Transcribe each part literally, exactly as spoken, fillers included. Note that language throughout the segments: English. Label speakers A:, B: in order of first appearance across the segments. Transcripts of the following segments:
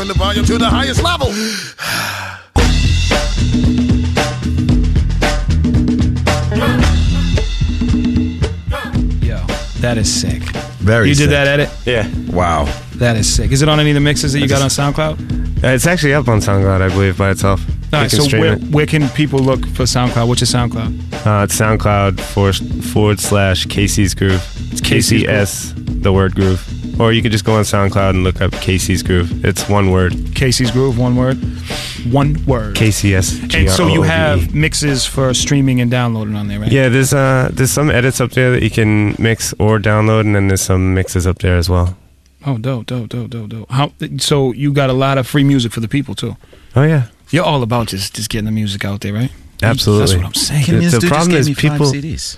A: The volume to the highest level.
B: Yo, that is sick.
C: Very
B: You
C: sick.
B: did that edit?
D: Yeah.
C: Wow.
B: That is sick. Is it on any of the mixes that you got on SoundCloud?
D: Uh, it's actually up on SoundCloud, I believe, by itself.
B: All
D: You
B: right,
D: can
B: so
D: stream
B: where,
D: it.
B: where can people look for SoundCloud? What's your SoundCloud?
D: Uh, it's SoundCloud forward, forward slash Casey's Groove. It's K C S, the word groove. Or you could just go on SoundCloud and look up Casey's Groove. It's one word.
B: Casey's Groove, one word? One word.
D: K C S G R O O V E.
B: And so you have mixes for streaming and downloading on there, right?
D: Yeah, there's uh there's some edits up there that you can mix or download, and then there's some mixes up there as well.
B: Oh, dope, dope, dope, dope, dope. How, so you got a lot of free music for the people, too.
D: Oh, yeah.
B: You're all about just, just getting the music out there, right?
D: Absolutely.
B: That's what I'm saying.
C: Kim
D: The-
C: Yinz
D: the
C: dude just
D: problem
C: gave
D: is
C: me five
D: people-
C: C Ds.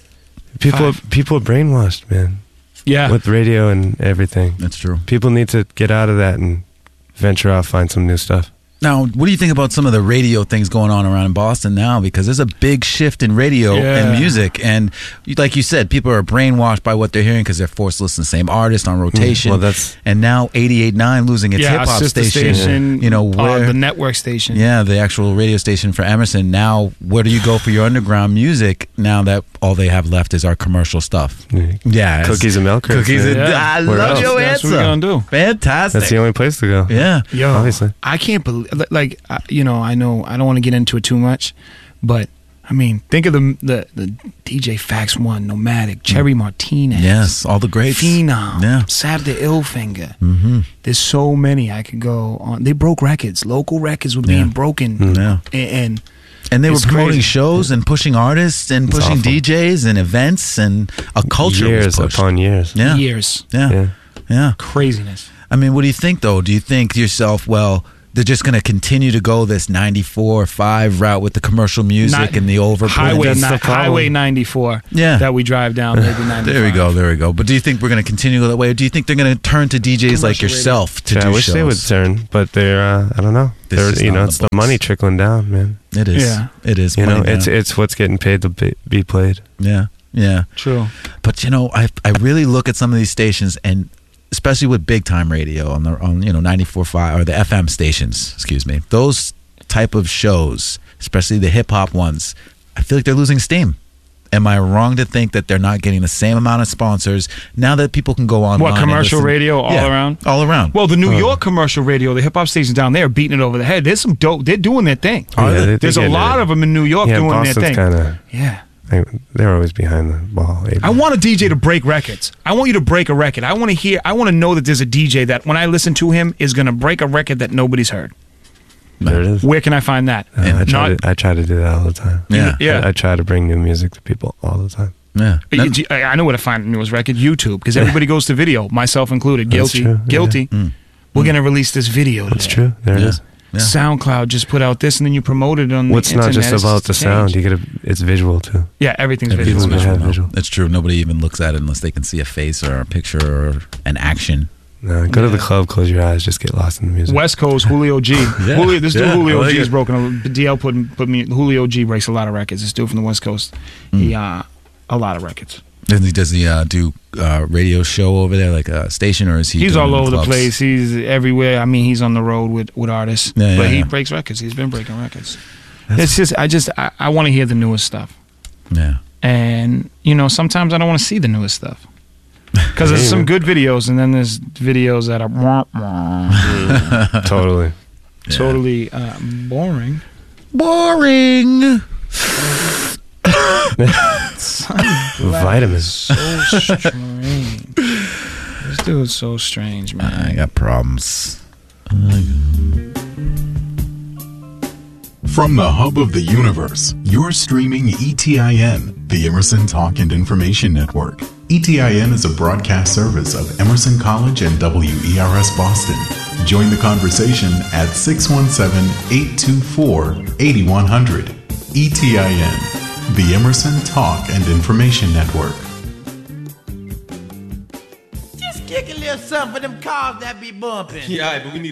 D: People
B: Five.
D: people are brainwashed, man,
B: Yeah.
D: with radio and everything.
C: That's true.
D: People need to get out of that and venture out, find some new stuff.
C: Now, what do you think about some of the radio things going on around in Boston now? Because there's a big shift in radio
B: Yeah.
C: and music. And you- like you said, people are brainwashed by what they're hearing because they're forced to listen to the same artist on rotation.
D: Well, that's-
C: and now eighty-eight point nine losing its
B: yeah, our
C: hip-hop
B: sister
C: station.
B: station,
C: You know,
B: uh,
C: where...
B: the network station.
C: Yeah, the actual radio station for Emerson. Now, where do you go for your underground music now that all they have left is our commercial stuff? Yeah. it's-
D: Cookies and milk.
C: Cookies and...
B: Yeah.
C: I
D: Where
C: love
D: else?
C: your
B: That's
C: answer.
B: what we're gonna do.
C: Fantastic.
D: That's the only place to go.
C: Yeah.
B: Yo,
D: Obviously.
B: I can't believe, like, I- you know, I know, I don't want to get into it too much, but I mean, think of the the, the D J Fax One, Nomadic, Cherry Martinez,
C: Yes, all the greats.
B: Phenom,
C: Yeah.
B: Saturday Illfinger.
C: Mm-hmm.
B: There's so many I could go on. They broke records. Local records were being
C: Yeah.
B: broken,
C: Yeah.
B: and, and
C: And they were
B: It's
C: promoting
B: crazy.
C: shows and pushing artists and
D: It's
C: pushing
D: awful.
C: D Js and events and a culture
D: years
C: was pushed.
D: upon years.
C: Yeah.
B: years,
C: Yeah.
D: Yeah.
C: Yeah.
B: craziness.
C: I mean, what do you think, though? Do you think to yourself, well, they're just going to continue to go this ninety-four five route with the commercial music
B: Not-
C: and the overplay?
B: Highway,
D: That's
B: ni-
D: the problem.
B: Highway ninety-four.
C: Yeah.
B: that we drive down. Maybe ninety-five.
C: There we go, there we go. But do you think we're going to continue that way? Or do you think they're going to turn to D Js like
B: Commercial radio.
C: yourself to
D: Yeah,
C: do
D: I wish
C: shows?
D: they would turn, but they're uh, I don't know.
C: This
D: They're,
C: is
D: you
C: not
D: know,
C: on
D: it's
C: the
D: the money trickling down, man.
C: It is.
B: Yeah.
C: It is.
D: You know,
C: money
D: it's
C: down.
D: it's what's getting paid to be, be played.
C: Yeah. Yeah.
B: True.
C: But you know, I I really look at some of these stations, and especially with big time radio on the on you know ninety-four point five or the F M stations, excuse me, those type of shows, especially the hip hop ones, I feel like they're losing steam. Am I wrong to think that they're not getting the same amount of sponsors now that people can go on?
B: What, commercial radio all around?
C: all around.
B: Well, the New York commercial radio, the hip hop stations down there are beating it over the head. There's some dope. They're doing their thing.
D: Oh, yeah, they- they
B: There's a
D: get
B: lot
D: it.
B: of them in New York
D: Yeah,
B: doing
D: Boston's
B: their thing.
D: kind of
B: Yeah.
D: they're always behind the ball.
B: I want a D J to break records. I want you to break a record. I want to hear. I want to know that there's a D J that when I listen to him is going to break a record that nobody's heard.
D: There it is.
B: Where can I find that?
D: Uh, I, try
B: Not-
D: to, I try to do that all the time.
C: Yeah.
B: Yeah.
D: I, I try to bring new music to people all the time.
C: yeah.
B: You- you- I I know where to find the newest record. YouTube, because everybody goes to video, myself included.
D: That's
B: Guilty,
D: true, yeah.
B: guilty. We're gonna release this video.
D: That's
B: today.
D: true. There
C: Yeah.
D: it is.
C: Yeah.
B: SoundCloud just put out this, and then you promote it on.
D: What's
B: the
D: not
B: internet.
D: just
B: It's
D: about the
B: changed.
D: sound. You get a, it's visual too.
B: Yeah, everything's
C: Everything's
B: visual.
D: People
C: visual
D: have
C: now.
D: visual.
C: That's true. Nobody even looks at it unless they can see a face or a picture or an action.
D: No, go to the
B: Yeah.
D: club, close your eyes, just get lost in the music.
B: West Coast, Julio G.
C: Yeah.
B: Julio, this dude
C: Yeah,
B: Julio
C: I like
B: G is
C: it.
B: broken. A, D L put put me. Julio G breaks a lot of records. This dude from the West Coast, he uh, a lot of records.
C: Does he, does he uh, do uh, radio show over there, like a station, or is he?
B: He's
C: doing
B: all
C: it in
B: over the
C: clubs?
B: place. He's everywhere. I mean, he's on the road with, with artists,
C: Yeah,
B: but
C: yeah,
B: he
C: yeah.
B: breaks records. He's been breaking records. It's just, I just, I, I want to hear the newest stuff,
C: Yeah.
B: and you know, sometimes I don't want to see the newest stuff because there's some good videos, and then there's videos that are wah, wah,
D: Totally.
B: totally uh, boring.
C: Boring.
D: Vitamins.
B: So strange. This dude's so strange, man.
C: I got problems.
E: From the hub of the universe, you're streaming E T I N, the Emerson Talk and Information Network. E T I N is a broadcast service of Emerson College and W E R S Boston. Join the conversation at six one seven, eight two four, eight one zero zero. E T I N, the Emerson Talk and Information Network.
F: Just kick a little something for them cars that be bumping.
G: Yeah, all right, but we need